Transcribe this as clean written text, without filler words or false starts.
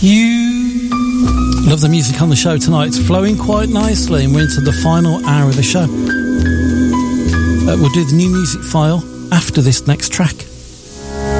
You love the music on the show tonight. It's flowing quite nicely, and we're into the final hour of the show. We'll do the new music file after this next track.